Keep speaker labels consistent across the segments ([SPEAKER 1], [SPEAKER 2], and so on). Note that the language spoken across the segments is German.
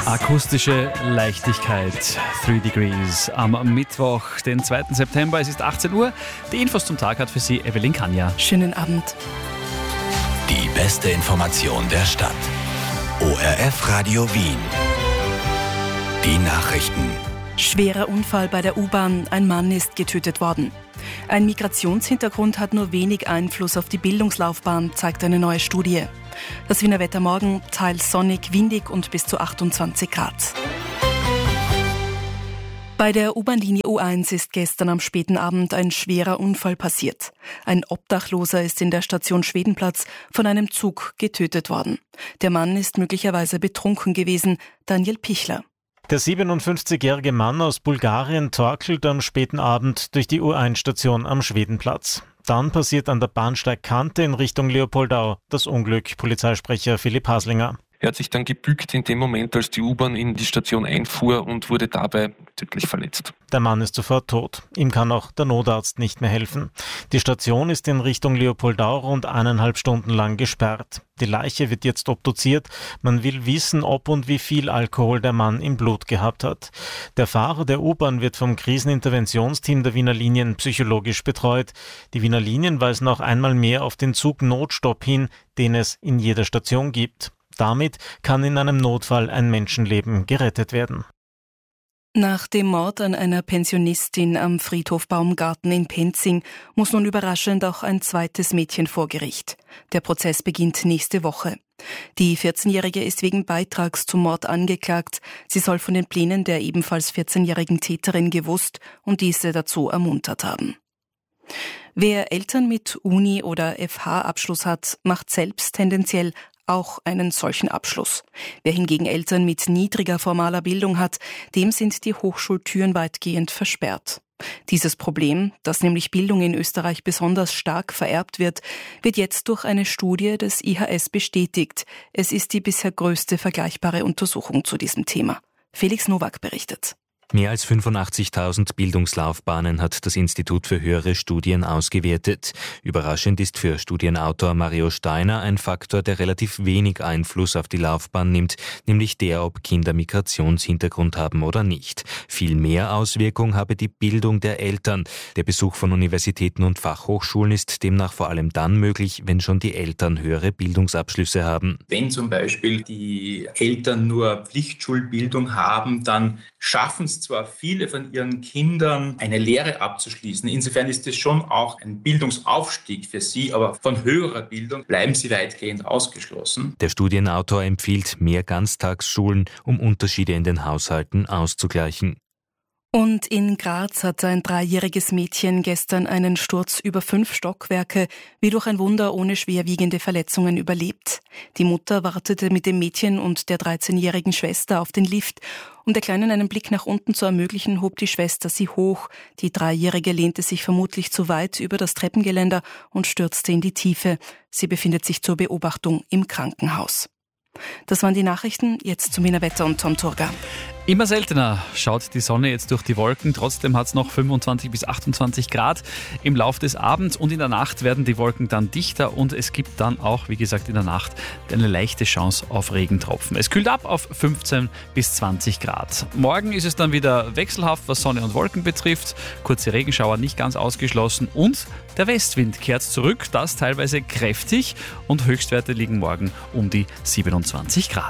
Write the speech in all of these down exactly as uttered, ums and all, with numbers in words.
[SPEAKER 1] Akustische Leichtigkeit, Three Degrees, am Mittwoch, den zweiten September, es ist achtzehn Uhr. Die Infos zum Tag hat für Sie Evelyn Kanja.
[SPEAKER 2] Schönen Abend.
[SPEAKER 3] Die beste Information der Stadt. O R F Radio Wien. Die Nachrichten.
[SPEAKER 2] Schwerer Unfall bei der U-Bahn. Ein Mann ist getötet worden. Ein Migrationshintergrund hat nur wenig Einfluss auf die Bildungslaufbahn, zeigt eine neue Studie. Das Wiener Wetter morgen, teils sonnig, windig und bis zu achtundzwanzig Grad. Bei der U-Bahn-Linie U eins ist gestern am späten Abend ein schwerer Unfall passiert. Ein Obdachloser ist in der Station Schwedenplatz von einem Zug getötet worden. Der Mann ist möglicherweise betrunken gewesen. Daniel Pichler.
[SPEAKER 4] Der siebenundfünfzigjährige Mann aus Bulgarien torkelt am späten Abend durch die U eins Station am Schwedenplatz. Dann passiert an der Bahnsteigkante in Richtung Leopoldau das Unglück, Polizeisprecher Philipp Haslinger.
[SPEAKER 5] Er hat sich dann gebückt in dem Moment, als die U-Bahn in die Station einfuhr und wurde dabei tödlich verletzt.
[SPEAKER 4] Der Mann ist sofort tot. Ihm kann auch der Notarzt nicht mehr helfen. Die Station ist in Richtung Leopoldau rund eineinhalb Stunden lang gesperrt. Die Leiche wird jetzt obduziert. Man will wissen, ob und wie viel Alkohol der Mann im Blut gehabt hat. Der Fahrer der U-Bahn wird vom Kriseninterventionsteam der Wiener Linien psychologisch betreut. Die Wiener Linien weisen auch einmal mehr auf den Zugnotstopp hin, den es in jeder Station gibt. Damit kann in einem Notfall ein Menschenleben gerettet werden.
[SPEAKER 2] Nach dem Mord an einer Pensionistin am Friedhof Baumgarten in Penzing muss nun überraschend auch ein zweites Mädchen vor Gericht. Der Prozess beginnt nächste Woche. Die vierzehnjährige ist wegen Beitrags zum Mord angeklagt. Sie soll von den Plänen der ebenfalls vierzehnjährigen Täterin gewusst und diese dazu ermuntert haben. Wer Eltern mit Uni- oder F H-Abschluss hat, macht selbst tendenziell auch einen solchen Abschluss. Wer hingegen Eltern mit niedriger formaler Bildung hat, dem sind die Hochschultüren weitgehend versperrt. Dieses Problem, dass nämlich Bildung in Österreich besonders stark vererbt wird, wird jetzt durch eine Studie des I H S bestätigt. Es ist die bisher größte vergleichbare Untersuchung zu diesem Thema. Felix Nowak berichtet.
[SPEAKER 6] Mehr als fünfundachtzigtausend Bildungslaufbahnen hat das Institut für höhere Studien ausgewertet. Überraschend ist für Studienautor Mario Steiner ein Faktor, der relativ wenig Einfluss auf die Laufbahn nimmt, nämlich der, ob Kinder Migrationshintergrund haben oder nicht. Viel mehr Auswirkung habe die Bildung der Eltern. Der Besuch von Universitäten und Fachhochschulen ist demnach vor allem dann möglich, wenn schon die Eltern höhere Bildungsabschlüsse haben.
[SPEAKER 7] Wenn zum Beispiel die Eltern nur Pflichtschulbildung haben, dann schaffen es zwar viele von ihren Kindern, eine Lehre abzuschließen. Insofern ist es schon auch ein Bildungsaufstieg für sie, aber von höherer Bildung bleiben sie weitgehend ausgeschlossen.
[SPEAKER 6] Der Studienautor empfiehlt mehr Ganztagsschulen, um Unterschiede in den Haushalten auszugleichen.
[SPEAKER 2] Und in Graz hat ein dreijähriges Mädchen gestern einen Sturz über fünf Stockwerke wie durch ein Wunder ohne schwerwiegende Verletzungen überlebt. Die Mutter wartete mit dem Mädchen und der dreizehnjährigen Schwester auf den Lift. Um der Kleinen einen Blick nach unten zu ermöglichen, hob die Schwester sie hoch. Die Dreijährige lehnte sich vermutlich zu weit über das Treppengeländer und stürzte in die Tiefe. Sie befindet sich zur Beobachtung im Krankenhaus. Das waren die Nachrichten, jetzt zum Wiener Wetter und Tom Turga.
[SPEAKER 1] Immer seltener schaut die Sonne jetzt durch die Wolken. Trotzdem hat es noch fünfundzwanzig bis achtundzwanzig Grad. Im Lauf des Abends und in der Nacht werden die Wolken dann dichter und es gibt dann auch, wie gesagt, in der Nacht eine leichte Chance auf Regentropfen. Es kühlt ab auf fünfzehn bis zwanzig Grad. Morgen ist es dann wieder wechselhaft, was Sonne und Wolken betrifft. Kurze Regenschauer nicht ganz ausgeschlossen und der Westwind kehrt zurück, das teilweise kräftig und Höchstwerte liegen morgen um die siebenundzwanzig Grad.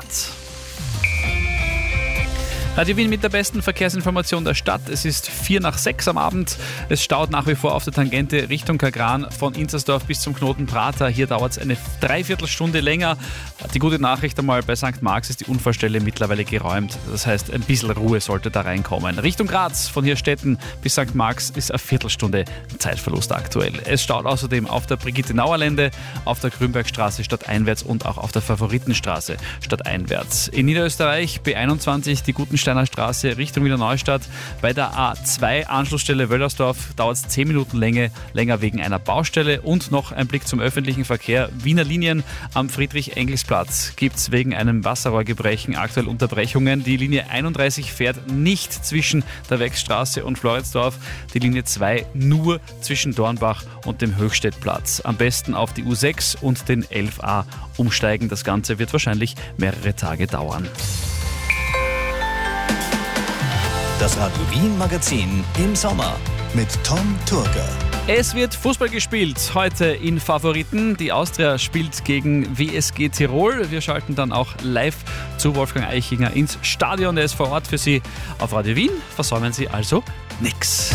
[SPEAKER 1] Radio Wien mit der besten Verkehrsinformation der Stadt. Es ist vier nach sechs am Abend. Es staut nach wie vor auf der Tangente Richtung Kagran von Inzersdorf bis zum Knoten Prater. Hier dauert es eine Dreiviertelstunde länger. Die gute Nachricht einmal, bei Sankt Marx ist die Unfallstelle mittlerweile geräumt. Das heißt, ein bisschen Ruhe sollte da reinkommen. Richtung Graz von Hirstetten bis Sankt Marx ist eine Viertelstunde Zeitverlust aktuell. Es staut außerdem auf der Brigitte-Nauer-Lände, auf der Grünbergstraße stadteinwärts und auch auf der Favoritenstraße stadteinwärts. In Niederösterreich B einundzwanzig die guten Steiner Straße Richtung Wiener Neustadt. Bei der A zwei Anschlussstelle Wöllersdorf dauert es zehn Minuten Länge, länger wegen einer Baustelle. Und noch ein Blick zum öffentlichen Verkehr. Wiener Linien am Friedrich-Engels-Platz gibt es wegen einem Wasserrohrgebrechen aktuell Unterbrechungen. Die Linie einunddreißig fährt nicht zwischen der Wechsstraße und Floridsdorf. Die Linie zwei nur zwischen Dornbach und dem Höchstädtplatz. Am besten auf die U sechs und den elf a umsteigen. Das Ganze wird wahrscheinlich mehrere Tage dauern.
[SPEAKER 3] Das Radio Wien Magazin im Sommer mit Tom Turger.
[SPEAKER 1] Es wird Fußball gespielt, heute in Favoriten. Die Austria spielt gegen W S G Tirol. Wir schalten dann auch live zu Wolfgang Eichinger ins Stadion. Der ist vor Ort für Sie auf Radio Wien. Versäumen Sie also nix.